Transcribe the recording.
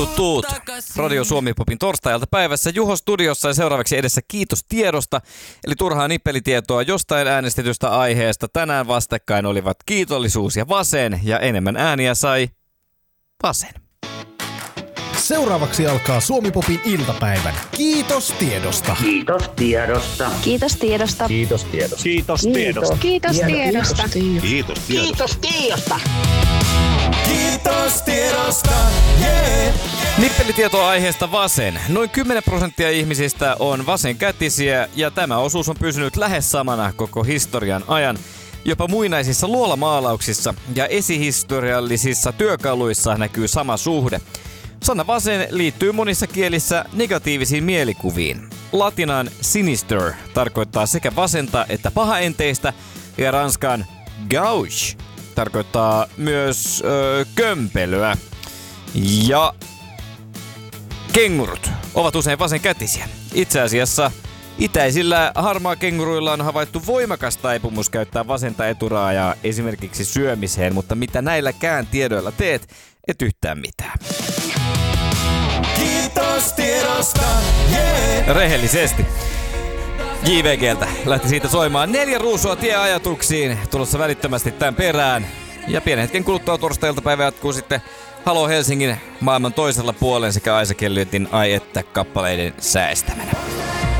Tuut. Radio Suomi Popin torstailta päivässä Juho studiossa ja seuraavaksi edessä kiitos tiedosta. Eli turhaa nippelitietoa jostain äänestetystä aiheesta. Tänään vastakkain olivat kiitollisuus ja vasen ja enemmän ääniä sai vasen. Seuraavaksi alkaa Suomi Popin iltapäivän. Kiitos tiedosta. Kiitos tiedosta. Kiitos tiedosta. Kiitos tiedosta. Kiitos tiedosta. Kiitos tiedosta. Kiitos tiedosta. Kiitos tiedosta. Kiitos tiedosta, yeah. Nippelitietoa aiheesta vasen. Noin 10% ihmisistä on vasenkätisiä ja tämä osuus on pysynyt lähes samana koko historian ajan. Jopa muinaisissa luolamaalauksissa ja esihistoriallisissa työkaluissa näkyy sama suhde. Sana vasen liittyy monissa kielissä negatiivisiin mielikuviin. Latinan sinister tarkoittaa sekä vasenta että pahaenteistä ja ranskan gauche tarkoittaa myös kömpelöä. Ja kengurut ovat usein vasenkätisiä. Itse asiassa itäisillä harmaakenguruilla on havaittu voimakas taipumus käyttää vasenta eturaajaa esimerkiksi syömiseen, mutta mitä näilläkään tiedoilla teet, et yhtään mitään. Kiitos tiedosta, yeah. Rehellisesti. JVGltä lähti siitä soimaan 4 ruusua tieajatuksiin, tulossa välittömästi tämän perään. Ja pienen hetken kuluttua torstailtapäivä jatkuu sitten Halo Helsingin maailman toisella puolen sekä Aisa Kelliotin Ai että kappaleiden säestämänä.